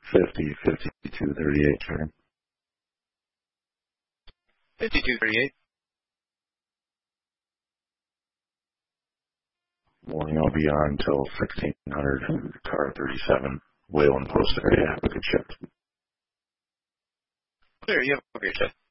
5238, sir. 5238. Morning, I'll be on until 1600, car 37, Wayland Post area. Have a good shift. Clear, you have a great shift.